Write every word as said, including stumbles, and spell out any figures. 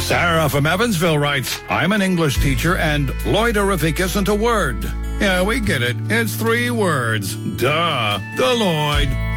Sarah from Evansville writes, I'm an English teacher and loidorific isn't a word. Yeah, we get it. It's three words. Duh. Deloitte.